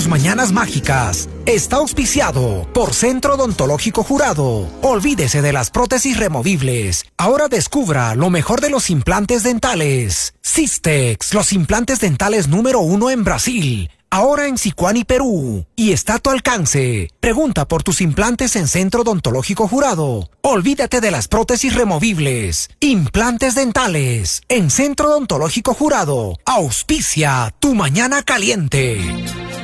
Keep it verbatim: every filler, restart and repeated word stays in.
mañanas mágicas está auspiciado por Centro Odontológico Jurado. Olvídese de las prótesis removibles. Ahora descubra lo mejor de los implantes dentales. Systex, los implantes dentales número uno en Brasil. Ahora en Sicuani, Perú. Y está a tu alcance. Pregunta por tus implantes en Centro Odontológico Jurado. Olvídate de las prótesis removibles. Implantes dentales en Centro Odontológico Jurado. Auspicia tu mañana caliente.